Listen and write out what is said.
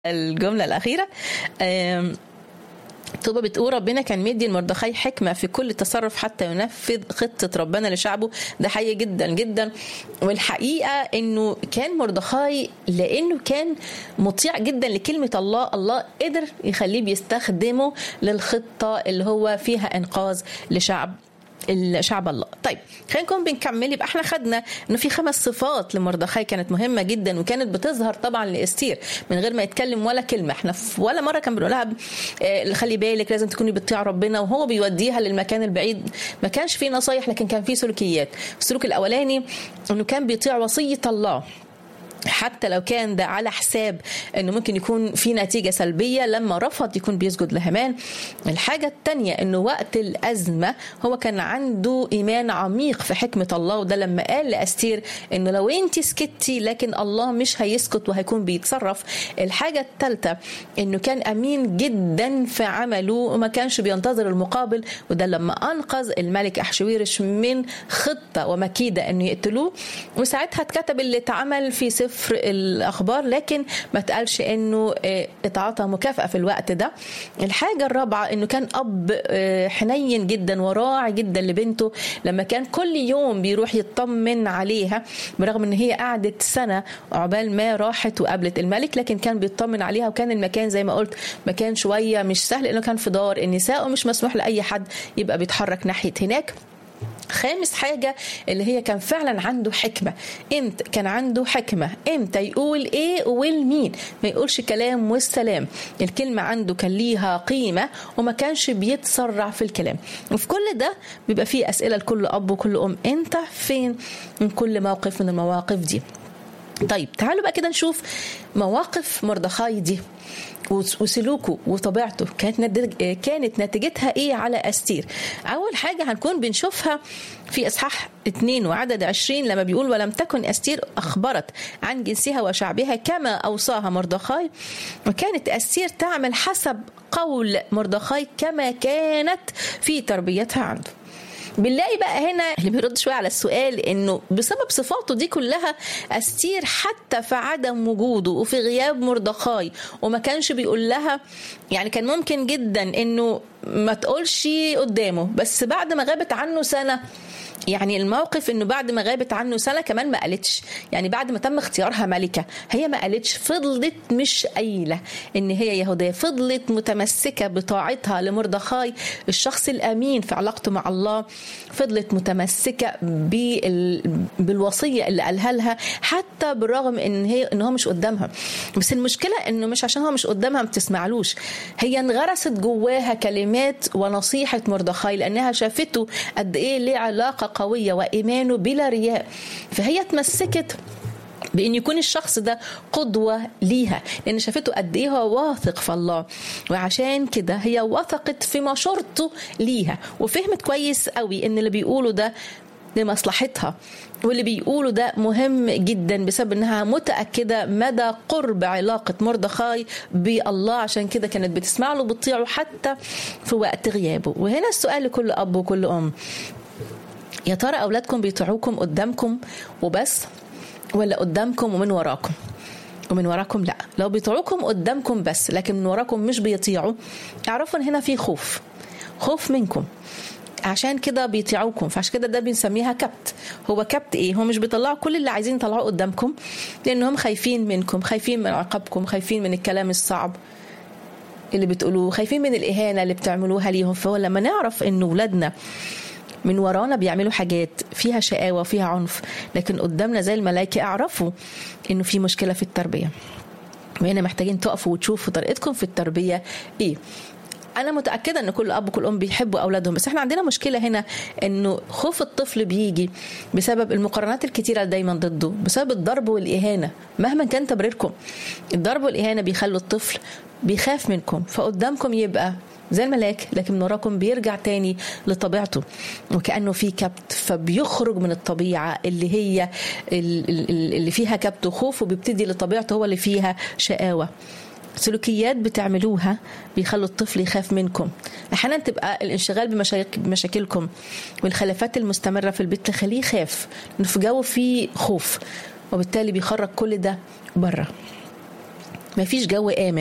الجملة الأخيرة. طوبى بتقول ربنا كان مدي لمردخاي حكمة في كل تصرف حتى ينفذ خطة ربنا لشعبه. ده حقيقي جدا جدا. والحقيقة انه كان مردخاي لانه كان مطيع جدا لكلمة الله، الله قدر يخليه بيستخدمه للخطة اللي هو فيها انقاذ لشعب الله. طيب خلينا نكون بنكمل. يبقى احنا خدنا انه في 5 صفات لمردخاي كانت مهمه جدا، وكانت بتظهر طبعا لاستير من غير ما يتكلم ولا كلمه. احنا ولا مره كان بنقولها خلي بالك لازم تكوني بتطيع ربنا، وهو بيوديها للمكان البعيد. ما كانش فيه نصايح لكن كان فيه سلوكيات. السلوك الاولاني انه كان بيطيع وصيه الله حتى لو كان ده على حساب انه ممكن يكون في نتيجة سلبية. لما رفض يكون بيسجد لهامان. الحاجة التانية انه وقت الازمة هو كان عنده ايمان عميق في حكمة الله، وده لما قال لاستير انه لو انت سكتي لكن الله مش هيسكت وهيكون بيتصرف. الحاجة الثالثة انه كان امين جدا في عمله وما كانش بينتظر المقابل، وده لما انقذ الملك احشويرش من خطة ومكيدة انه يقتلوه. وساعتها اتكتب اللي اتعمل في سفر الأخبار، لكن ما تقالش إنه اتعاطى مكافأة في الوقت ده. الحاجة الرابعة إنه كان أب حنين جدا وراعي جدا لبنته، لما كان كل يوم بيروح يطمن عليها برغم إن هي قعدت سنة عقبال ما راحت وقابلت الملك، لكن كان بيطمن عليها. وكان المكان زي ما قلت مكان شوية مش سهل، إنه كان في دار النساء ومش مسموح لأي حد يبقى بيتحرك ناحية هناك. خامس حاجة اللي هي كان فعلا عنده حكمة. امتى كان عنده حكمة؟ امتى يقول ايه والمين، ما يقولش كلام والسلام. الكلمة عنده كان ليها قيمة وما كانش بيتسرع في الكلام. وفي كل ده بيبقى فيه أسئلة لكل أب وكل أم، انت فين من كل موقف من المواقف دي؟ طيب تعالوا بقى كده نشوف مواقف مردخاي دي وسلوكه وطبيعته كانت نتيجتها ايه على استير. اول حاجة هنكون بنشوفها في اصحاح 2 وعدد 20 لما بيقول ولم تكن استير اخبرت عن جنسها وشعبها كما اوصاها مردخاي، وكانت استير تعمل حسب قول مردخاي كما كانت في تربيتها عنده. بنلاقي بقى هنا اللي بيرد شوية على السؤال انه بسبب صفاته دي كلها استير حتى في عدم وجوده وفي غياب مردخاي وما كانش بيقول لها، يعني كان ممكن جدا انه ما تقولش قدامه، بس بعد ما غابت عنه سنة، يعني الموقف انه بعد ما غابت عنه سنة كمان ما قالتش، يعني بعد ما تم اختيارها ملكة هي ما قالتش، فضلت مش قايلة ان هي يهودية، فضلت متمسكة بطاعتها لمردخاي الشخص الامين في علاقته مع الله، فضلت متمسكة بالوصية اللي قالها لها حتى بالرغم ان هو مش قدامها. بس المشكلة انه مش عشان هو مش قدامها ما بتسمعلوش، هي انغرست جواها كلمات ونصيحة مردخاي لانها شافته قد ايه ليه علاقة قوية وإيمانه بلا رياء، فهي تمسكت بأن يكون الشخص ده قدوة ليها لأن شافته قد إيه هو واثق في الله، وعشان كده هي وثقت في مشورته ليها وفهمت كويس قوي أن اللي بيقوله ده لمصلحتها، واللي بيقوله ده مهم جدا بسبب أنها متأكدة مدى قرب علاقة مردخاي بالله، عشان كده كانت بتسمع له بتطيعه حتى في وقت غيابه. وهنا السؤال لكل أب وكل أم، يا ترى أولادكم بيطيعوكم قدامكم وبس ولا قدامكم ومن وراكم؟ ومن وراكم لا. لو بيطيعوكم قدامكم بس لكن من وراكم مش بيطيعوا، اعرفوا ان هنا في خوف منكم، عشان كده بيطيعوكم. فعشان كده ده بنسميها كبت. هو كبت ايه؟ هو مش بيطلعوا كل اللي عايزين يطلعوه قدامكم لانهم خايفين منكم، خايفين من عقابكم، خايفين من الكلام الصعب اللي بتقولوه، خايفين من الإهانة اللي بتعملوها ليهم. فهو لما نعرف ان ولادنا من ورانا بيعملوا حاجات فيها شقاوة وفيها عنف لكن قدامنا زي الملائكة، اعرفوا انه في مشكلة في التربية، وهنا محتاجين تقفوا وتشوفوا طريقتكم في التربية ايه. انا متأكدة ان كل اب وكل ام بيحبوا اولادهم، بس احنا عندنا مشكلة هنا انه خوف الطفل بيجي بسبب المقارنات الكتيرة دايما ضده، بسبب الضرب والإهانة. مهما كان تبريركم، الضرب والإهانة بيخلوا الطفل بيخاف منكم، فقدامكم يبقى زي الملاك لكن من وراكم بيرجع تاني لطبيعته وكأنه فيه كبت، فبيخرج من الطبيعة اللي هي اللي فيها كبت وخوف وبيبتدي لطبيعته هو اللي فيها شقاوة. سلوكيات بتعملوها بيخلوا الطفل يخاف منكم. احيانا تبقى الانشغال بمشاكلكم والخلافات المستمرة في البيت تخليه يخاف لأنه في جو فيه خوف، وبالتالي بيخرج كل ده بره. مفيش جو آمن.